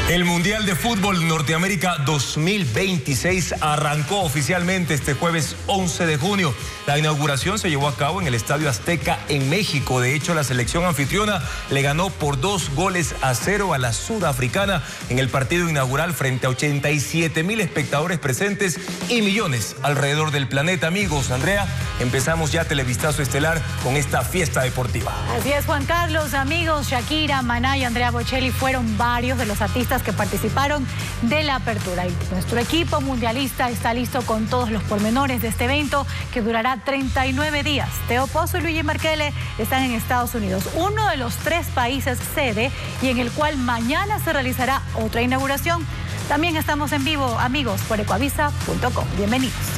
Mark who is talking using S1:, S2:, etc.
S1: El Mundial de Fútbol Norteamérica 2026 arrancó oficialmente este jueves 11 de junio. La inauguración se llevó a cabo en el Estadio Azteca en México. De hecho, la selección anfitriona le ganó por 2-0 a la sudafricana en el partido inaugural frente a 87,000 espectadores presentes y millones alrededor del planeta. Amigos, Andrea, empezamos ya Televistazo Estelar con esta fiesta deportiva.
S2: Así es, Juan Carlos. Amigos, Shakira, Maná y Andrea Bocelli fueron varios de los artistas que participaron de la apertura. Y nuestro equipo mundialista está listo con todos los pormenores de este evento que durará 39 días. Teo Pozo y Luigi Marchele están en Estados Unidos, uno de los 3 países sede y en el cual mañana se realizará otra inauguración. También estamos en vivo, amigos, por ecuavisa.com. Bienvenidos.